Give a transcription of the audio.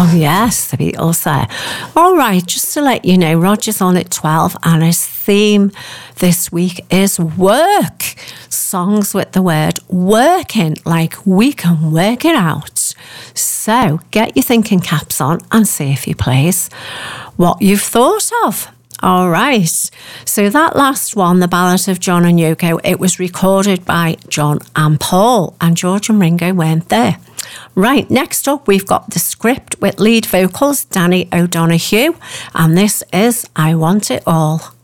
Oh, yes, the Beatles there. All right, just to let you know, Roger's on at 12 and his theme this week is work. Songs with the word working, like we can work it out. So get your thinking caps on and see if he plays what you've thought of. All right. So that last one, The Ballad of John and Yoko, it was recorded by John and Paul, and George and Ringo weren't there. Right, next up, we've got The Script with lead vocals Danny O'Donoghue, and this is I Want It All.